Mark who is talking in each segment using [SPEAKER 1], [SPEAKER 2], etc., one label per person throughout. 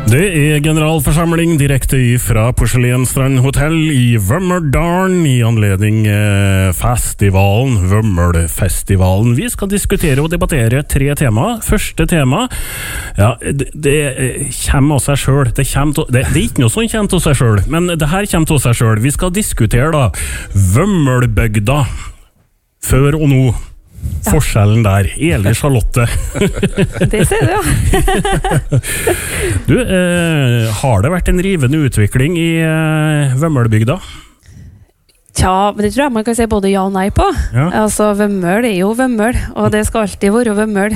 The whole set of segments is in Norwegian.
[SPEAKER 1] Det generalforsamling direkte fra Porselenstrand Hotel i Vømmøldalen i anledning festivalen, Vømmølfestivalen. Vi skal diskutere og debattere 3 tema. Første tema, ja, det kommer av seg selv. Det er ikke noe som kommer av seg selv, men det her kommer av seg selv. Vi skal diskutere da Vømmølbygda før og nå. Ja. Forskjellen der, Eli Charlotte.
[SPEAKER 2] Det ser du, ja.
[SPEAKER 1] Du, har det vært en rivende utvikling i Vømmølbygda?
[SPEAKER 2] Tja, det tror jeg man kan si både ja og nei på. Ja. Altså, Vømmøl jo Vømmøl, og det skal alltid være Vømmøl.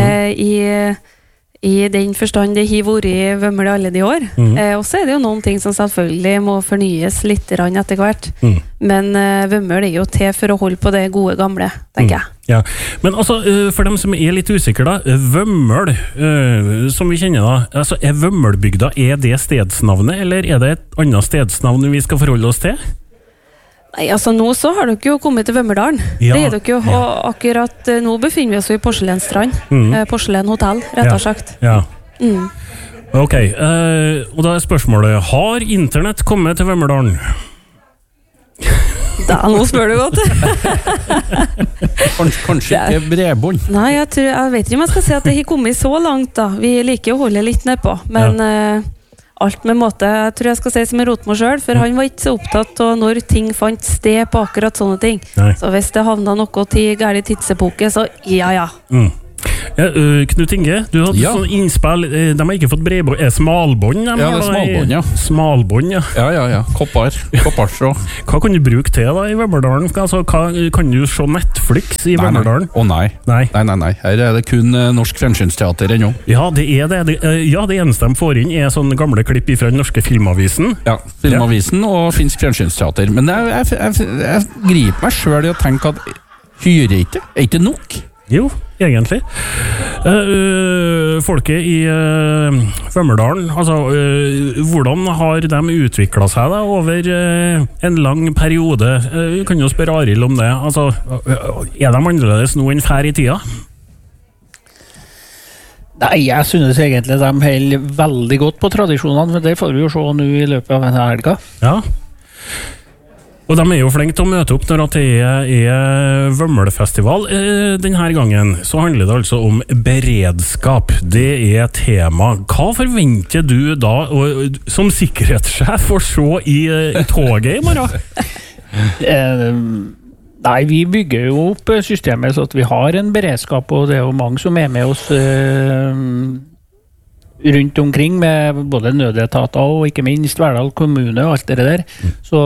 [SPEAKER 2] I den forstand det har vært i Vømmøl alle de år. Og så det jo noen ting som selvfølgelig må fornyes litt etter hvert. Men Vømmøl jo til for å holde på det gode gamle, tenker jeg.
[SPEAKER 1] Ja, men altså, for dem som litt usikre da, Vømmøl, som vi kjenner da, altså, Vømmølbygda, det stedsnavnet, eller det et annet stedsnavn vi skal forholde oss til?
[SPEAKER 2] Nei, altså nå så har dere jo kommet til Vømmøldalen. Ja, det dere jo, og akkurat nå befinner vi oss i Porselenstrand. Porselen hotell, rett og sagt.
[SPEAKER 1] Ja. Ok, og da spørsmålet, har internett kommet til Vømmøldalen?
[SPEAKER 2] Da, nå spør du godt.
[SPEAKER 3] Kanskje ikke bredbånd?
[SPEAKER 2] Nei, jeg vet ikke om jeg skal si at det har kommet så langt da. Vi liker å holde litt nedpå, men... alt med måte, jeg tror jeg skal si som en Rotmo selv, for han var ikke så opptatt av når ting fant sted på akkurat sånne ting. Nei. Så hvis det havnet noe til gærlig tidsepoke, så ja.
[SPEAKER 1] Knut Inge, du hadde sånn innspill, de har ikke fått bredbånd, smalbånd?
[SPEAKER 3] Ja, det smalbånd, ja.
[SPEAKER 1] Smalbånd, ja.
[SPEAKER 3] Ja, kopparstrå.
[SPEAKER 1] Hva kan du bruke til da i Vømmøldalen? Altså, kan du se Netflix i Vømmøldalen?
[SPEAKER 3] Nei. Her det kun norsk fjernsynsteater ennå.
[SPEAKER 1] Ja, det det. Ja, det eneste de får inn sånne gamle klipp fra den norske Filmavisen.
[SPEAKER 3] Ja, Filmavisen og finsk fjernsynsteater. Men jeg griper meg selv i å tenke at hyre ikke nok?
[SPEAKER 1] Jo, egentlig. Folket i Vømmøldalen, altså, hvordan har de utviklet seg da, over en lang periode? Vi kan jo spørre Arild om det. Altså, de annerledes nå enn før i tida?
[SPEAKER 4] Nei, jeg synes egentlig de holder veldig godt på tradisjonene, for det får vi jo se nå i løpet av denne helga.
[SPEAKER 1] Ja. Og de jo flinke til å møte opp når det Vømmølfestival. Denne gangen så handler det altså om beredskap. Det tema. Hva forventer du da, som sikkerhetssjef, å se i toget i morgen?
[SPEAKER 4] Nei, vi bygger jo opp systemet så at vi har en beredskap, og det jo mange som med oss rundt omkring med både nødetater og ikke minst Verdal kommune og alt det der. Så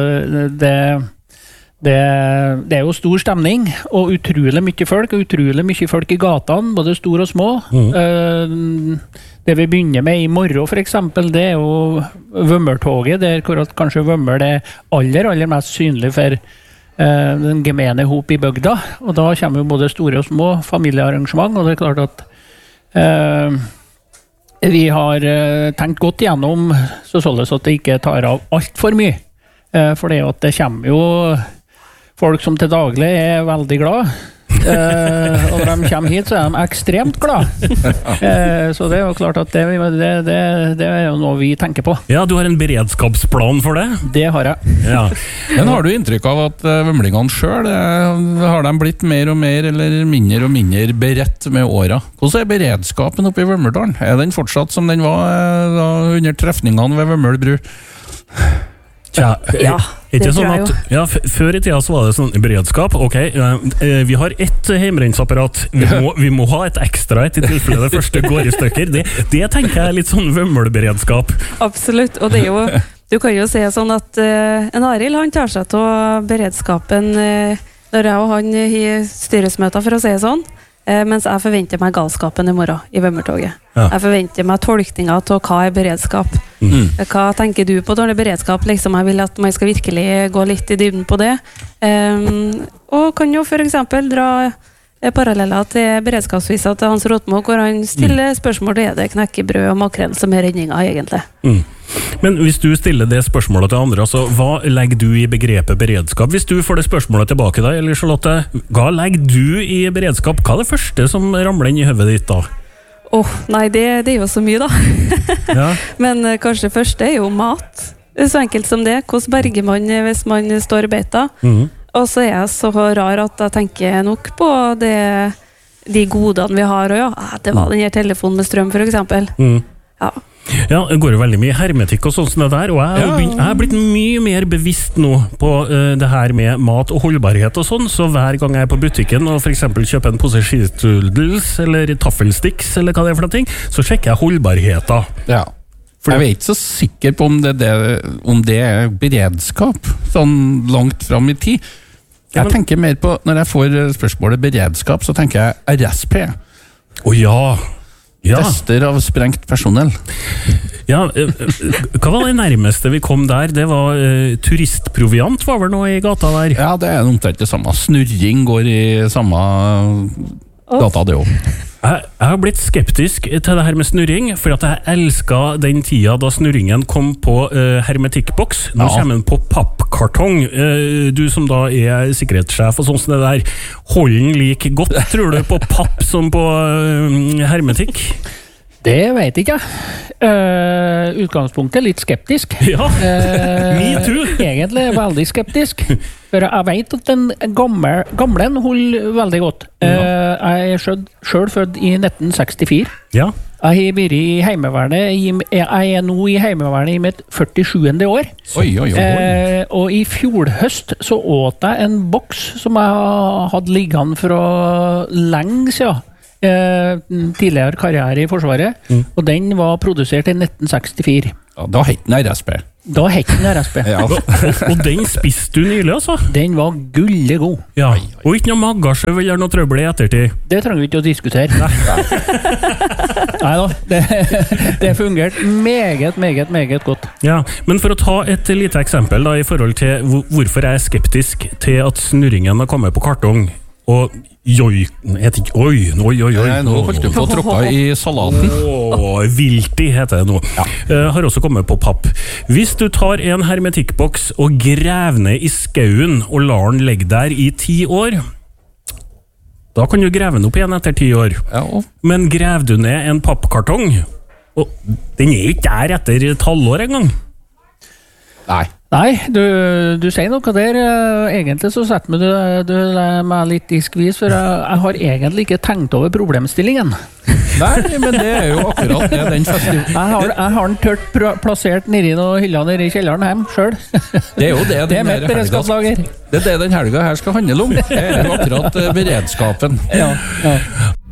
[SPEAKER 4] det jo stor stemning og utrolig mye folk i gatene, både stor og små. Det vi begynner med i morgen for eksempel, det jo Vømmøltoget, der kanskje Vømmøl aller mest synlig for den gemene hop i bygda, og da kommer jo både store og små familiearrangement, og det klart at vi har tenkt godt igjennom således at det ikke tar av alt for mye, for det at det kommer jo folk som til daglig veldig glad, og når de kommer hit så de ekstremt glad, så det jo klart at det jo noe vi tenker på.
[SPEAKER 1] Ja, du har en beredskapsplan for det?
[SPEAKER 4] Det har jeg.
[SPEAKER 1] Ja.
[SPEAKER 3] Men har du inntrykk av at vømlingene selv, har de blitt mer og mer eller mindre beredt med åra? Hvordan beredskapen oppe i Vømmøldalen? Den fortsatt som den var under trefningene ved Vømmølbru?
[SPEAKER 1] Ja, det sånn at, før i tida så var det sånn beredskap, ok, vi har ett hjemmerennsapparat, vi må ha et ekstra i tilfelle det første går i stykker, det tenker jeg litt sånn vømmølberedskap.
[SPEAKER 2] Absolutt, og det jo, du kan jo se sånn at en Arild han tar seg til beredskapen når jeg og han i styresmøter, for å si det sånn, mens jeg forventer meg galskapen i morgen i Vømmøltoget. Ja. Jeg forventer meg tolkninger til hva beredskap. Hva tenker du på når det beredskap? Liksom, jeg vil at man skal virkelig gå litt i dybden på det. Og kan jo for eksempel dra paralleller til beredskapsvisa til Hans Rotmo, hvor han stiller spørsmål til det knekkebrød og makrell som redninga egentlig.
[SPEAKER 1] Men hvis du stiller det spørsmålet til andre, altså, hva legger du i begrepet beredskap? Hvis du får det spørsmålet tilbake da, eller Charlotte, hva legger du i beredskap? Hva det første som ramler inn i hodet ditt da?
[SPEAKER 2] Nei, det er jo så mye da.
[SPEAKER 1] Ja.
[SPEAKER 2] Men kanskje første er jo mat. Det er så enkelt som det. Hvordan berger man hvis man står i beita? Og så er jeg så rar at jeg tenker nok på de godene vi har, og det var den her telefonen med strøm, for eksempel. Ja, det går jo veldig mye hermetikk og sånt som det der, og jeg har blitt mye mer bevisst nå på det her med mat og holdbarhet og sånn, så hver gang jeg er på butikken og for eksempel kjøper en pose skitudels eller taffelsticks eller hva det er for noe ting, så sjekker jeg holdbarheten.
[SPEAKER 3] Ja. For jeg er ikke så sikker på om det er beredskap, sånn langt fram i tid. Jeg tenker mer på, når jeg får spørsmålet beredskap, så tenker jeg RSP.
[SPEAKER 1] Ja.
[SPEAKER 3] Tester av sprengt personell.
[SPEAKER 1] Ja, hva var det nærmeste vi kom der? Det var turistproviant var vel noe i gata der?
[SPEAKER 3] Ja, det er omtrent det samme. Snurring går i samme gata, det også.
[SPEAKER 1] Jeg har blitt skeptisk til det her med snurring, for at jeg elsket den tida da snurringen kom på hermetikkboks. Nå kommer den på pappkartong. Du som da er sikkerhetssjef og sånn som det der, holder den like godt, tror du, på papp som på hermetikk?
[SPEAKER 4] Det vet ikke jeg. Utgangspunktet litt skeptisk.
[SPEAKER 1] Ja, me too.
[SPEAKER 4] Egentlig veldig skeptisk. For jeg vet at den gamlen holder veldig godt. Jeg er selv født i 1964.
[SPEAKER 1] Ja.
[SPEAKER 4] Jeg har vært i Heimevernet. Jeg er nå i Heimevernet i mitt 47. år.
[SPEAKER 3] Oi.
[SPEAKER 4] Og i fjor høst så åt jeg en boks som jeg hadde liggende fra lenge siden. Tidligere karriere i Forsvaret, og den var produsert i 1964.
[SPEAKER 3] Ja, da het den RSP.
[SPEAKER 4] Ja.
[SPEAKER 1] Og den spiste du nylig, altså?
[SPEAKER 4] Den var gullegod.
[SPEAKER 1] Ja. Og ikke noe magasjøv eller noe trøbbel i ettertid?
[SPEAKER 4] Det trenger vi ikke å diskutere. Neida, det fungerte meget godt.
[SPEAKER 1] Ja, men for å ta et lite eksempel da, i forhold til hvorfor jeg er skeptisk til at snurringen har kommet på kartong, og heter ikke
[SPEAKER 3] Nå holdt du på å tråkke i salaten.
[SPEAKER 1] Vilti heter det nå. Har også kommet på papp. Hvis du tar en hermetikkboks og graver ned i skauen og lar den ligge der i 10 år, da kan du grave den opp igjen etter 10 år. Men graver du ned en pappkartong, og den er ikke der etter et halvår engang.
[SPEAKER 4] Nei, du sier noe der. Egentlig så setter du meg litt i skvis, for jeg har egentlig ikke tenkt over problemstillingen.
[SPEAKER 3] Nei, men det er jo akkurat det, den festivalen.
[SPEAKER 4] Jeg har den tørt plassert nede i noen hyller nede i kjelleren hjemme selv.
[SPEAKER 3] Det er jo det.
[SPEAKER 4] Det er mitt beredskapslager.
[SPEAKER 3] Det er det den helga her skal handle om. Det er jo akkurat beredskapen.
[SPEAKER 4] Ja.